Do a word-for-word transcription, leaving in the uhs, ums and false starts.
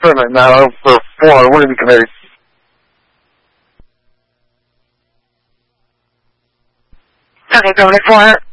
permit now for four Worthy Committee. Okay, permit four.